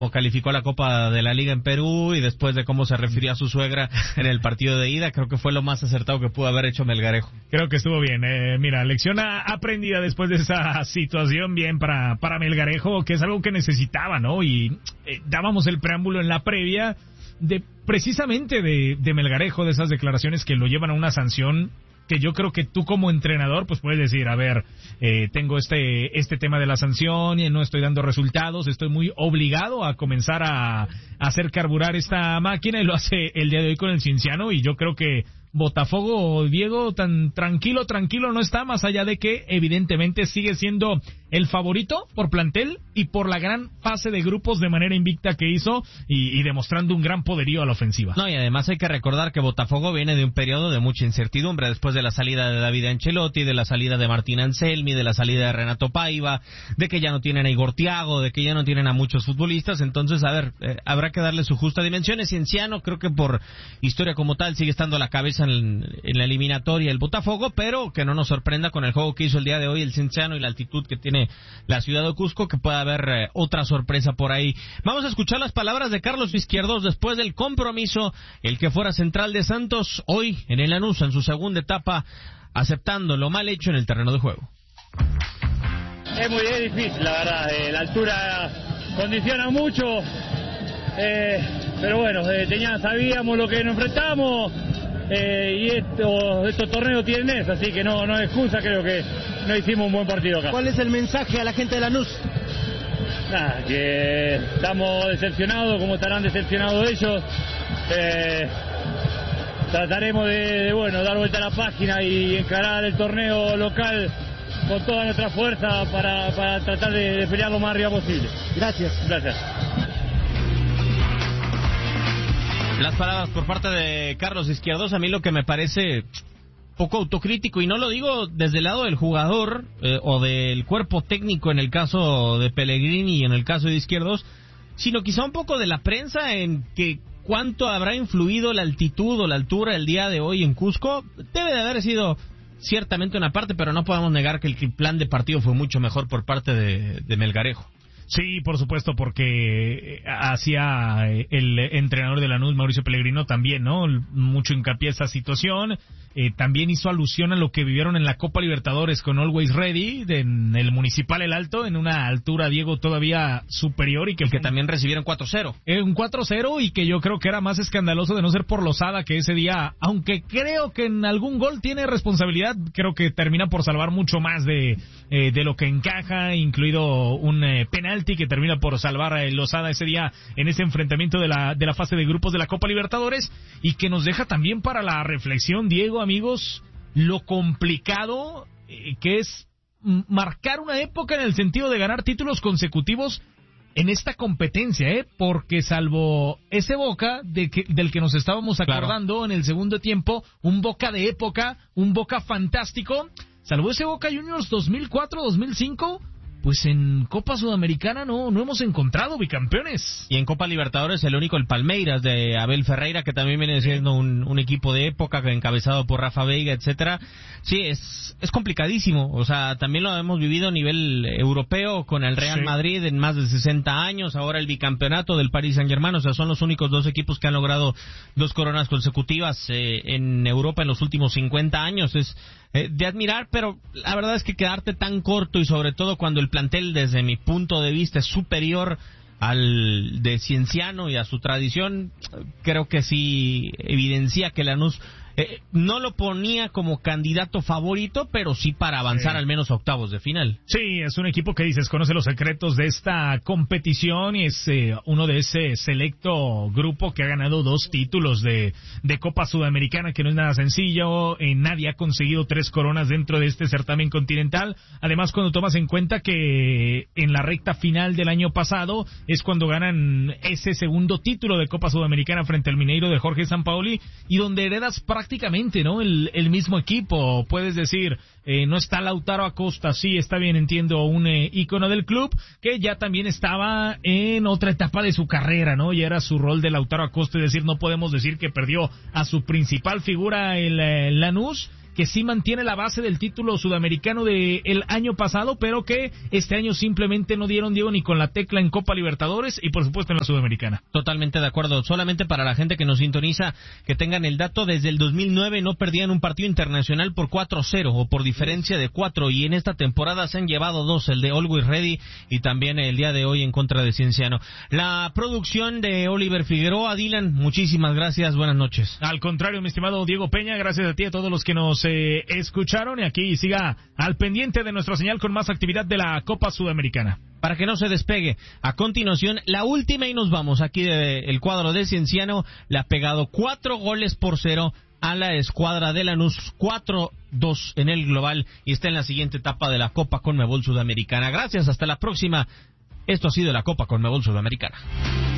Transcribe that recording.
calificó a la Copa de la Liga en Perú y después de cómo se refirió a su suegra en el partido de ida, creo que fue lo más acertado que pudo haber hecho Melgarejo. Creo que estuvo bien. Mira, lección aprendida después de esa situación, bien para Melgarejo, que es algo que necesitaba, ¿no? Y dábamos el preámbulo en la previa de precisamente de Melgarejo, de esas declaraciones que lo llevan a una sanción que yo creo que tú como entrenador pues puedes decir, a ver, tengo este tema de la sanción y no estoy dando resultados, estoy muy obligado a comenzar a hacer carburar esta máquina, y lo hace el día de hoy con el Cienciano, y yo creo que Botafogo, Diego, tan tranquilo no está, más allá de que evidentemente sigue siendo el favorito por plantel y por la gran fase de grupos de manera invicta que hizo y demostrando un gran poderío a la ofensiva. No, y además hay que recordar que Botafogo viene de un periodo de mucha incertidumbre después de la salida de David Ancelotti, de la salida de Martín Anselmi, de la salida de Renato Paiva, de que ya no tienen a Igor Thiago, de que ya no tienen a muchos futbolistas. Entonces, a ver, habrá que darle su justa dimensión. Cienciano, creo que por historia como tal sigue estando a la cabeza en la eliminatoria el Botafogo, pero que no nos sorprenda con el juego que hizo el día de hoy el Cienciano y la altitud que tiene la ciudad de Cusco, que pueda haber otra sorpresa por ahí. Vamos a escuchar las palabras de Carlos Izquierdos después del compromiso, el que fuera central de Santos hoy en el Lanús en su segunda etapa, aceptando lo mal hecho en el terreno de juego. Es muy difícil, la verdad, la altura condiciona mucho, pero bueno, sabíamos lo que nos enfrentamos. Y estos torneos tienen eso, así que no es excusa, creo que no hicimos un buen partido acá. ¿Cuál es el mensaje a la gente de Lanús? Nada, que estamos decepcionados, como estarán decepcionados ellos. Trataremos de dar vuelta a la página y encarar el torneo local con toda nuestra fuerza para tratar de pelear lo más arriba posible. Gracias. Las palabras por parte de Carlos Izquierdos, a mí lo que me parece poco autocrítico, y no lo digo desde el lado del jugador o del cuerpo técnico en el caso de Pellegrini y en el caso de Izquierdos, sino quizá un poco de la prensa en que cuánto habrá influido la altitud o la altura el día de hoy en Cusco. Debe de haber sido ciertamente una parte, pero no podemos negar que el plan de partido fue mucho mejor por parte de Melgarejo. Sí, por supuesto, porque hacía el entrenador de Lanús, Mauricio Pellegrino, también, ¿no? Mucho hincapié a esa situación. También hizo alusión a lo que vivieron en la Copa Libertadores con Always Ready, en el Municipal El Alto, en una altura, Diego, todavía superior. Y que también recibieron 4-0. Un 4-0, y que yo creo que era más escandaloso de no ser por Lozada, que ese día, aunque creo que en algún gol tiene responsabilidad, creo que termina por salvar mucho más de lo que encaja, incluido un penalti que termina por salvar a Lozada ese día en ese enfrentamiento de la fase de grupos de la Copa Libertadores, y que nos deja también para la reflexión, Diego, amigos, lo complicado que es marcar una época en el sentido de ganar títulos consecutivos en esta competencia, porque salvo ese Boca del que nos estábamos acordando, claro, en el segundo tiempo, un Boca de época, un Boca fantástico, salvo ese Boca Juniors 2004-2005, pues en Copa Sudamericana no hemos encontrado bicampeones. Y en Copa Libertadores el único, el Palmeiras de Abel Ferreira, que también viene siendo un equipo de época encabezado por Rafa Veiga, etcétera. Sí, es complicadísimo. O sea, también lo hemos vivido a nivel europeo con el Real Madrid en más de 60 años, ahora el bicampeonato del Paris Saint-Germain. O sea, son los únicos dos equipos que han logrado 2 coronas consecutivas en Europa en los últimos 50 años. Es de admirar, pero la verdad es que quedarte tan corto, y sobre todo cuando el plantel, desde mi punto de vista, es superior al de Cienciano y a su tradición, creo que sí evidencia que Lanús no lo ponía como candidato favorito, pero sí para avanzar al menos a octavos de final. Sí, es un equipo que dices, conoce los secretos de esta competición, y es uno de ese selecto grupo que ha ganado 2 títulos de Copa Sudamericana, que no es nada sencillo. Nadie ha conseguido 3 coronas dentro de este certamen continental. Además, cuando tomas en cuenta que en la recta final del año pasado es cuando ganan ese segundo título de Copa Sudamericana frente al Mineiro de Jorge Sampaoli, y donde heredas prácticamente, ¿no?, el mismo equipo. Puedes decir, no está Lautaro Acosta, sí, está bien, entiendo, un ícono del club, que ya también estaba en otra etapa de su carrera, ¿no? Ya era su rol de Lautaro Acosta, es decir, no podemos decir que perdió a su principal figura, el Lanús, que sí mantiene la base del título sudamericano del año pasado, pero que este año simplemente no dieron, Diego, ni con la tecla en Copa Libertadores y por supuesto en la Sudamericana. Totalmente de acuerdo. Solamente para la gente que nos sintoniza, que tengan el dato, desde el 2009 no perdían un partido internacional por 4-0 o por diferencia de 4, y en esta temporada se han llevado 2, el de Always Ready y también el día de hoy en contra de Cienciano. La producción de Oliver Figueroa. Dylan, muchísimas gracias, buenas noches. Al contrario, mi estimado Diego Peña, gracias a ti y a todos los que nos escucharon, y aquí siga al pendiente de nuestra señal con más actividad de la Copa Sudamericana. Para que no se despegue, a continuación, la última y nos vamos. Aquí del cuadro de Cienciano le ha pegado 4-0 a la escuadra de Lanús, 4-2 en el global, y está en la siguiente etapa de la Copa Conmebol Sudamericana. Gracias, hasta la próxima. Esto ha sido la Copa Conmebol Sudamericana.